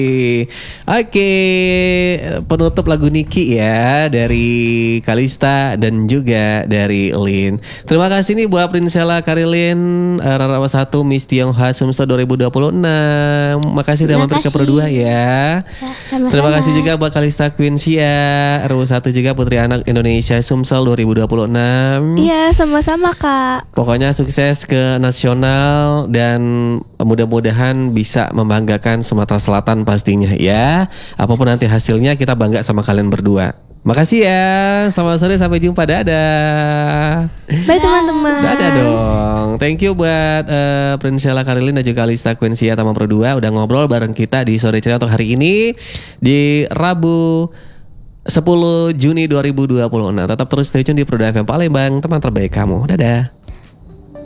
Oke, penutup lagu Niki ya dari Kalista dan juga dari Lin. Terima kasih nih buat Prinsela Karilin, Rarawa 1, Miss Tionghoa Sumsel 2026. Makasih udah mampir ke Pro 2 ya. Sama-sama. Terima kasih juga buat Kalista Quinsia, RW 1 juga Putri Anak Indonesia Sumsel 2026. Iya, sama-sama Kak. Pokoknya sukses ke nasional dan mudah-mudahan bisa membanggakan Sumatera Selatan pastinya ya. Apapun nanti hasilnya kita bangga sama kalian berdua. Makasih ya. Selamat sore, sampai jumpa. Dadah. Bye teman-teman. Dadah dong. Thank you buat Prinsela Karilin dan juga Alista Quinsia Taman Pro 2 udah ngobrol bareng kita di Sore Ceria untuk hari ini di Rabu 10 Juni 2020. Tetap terus stay tune di Pro 2 FM Palembang, teman terbaik kamu. Dadah.